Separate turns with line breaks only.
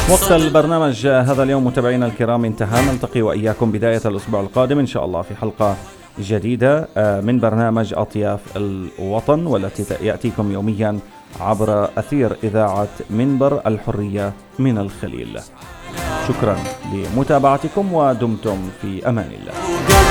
وقت البرنامج هذا اليوم متابعينا الكرام انتهى. نلتقي وإياكم بداية الأسبوع القادم إن شاء الله في حلقة جديدة من برنامج أطياف الوطن، والتي يأتيكم يوميا عبر أثير إذاعة منبر الحرية من الخليل. شكرا لمتابعتكم ودمتم في أمان الله.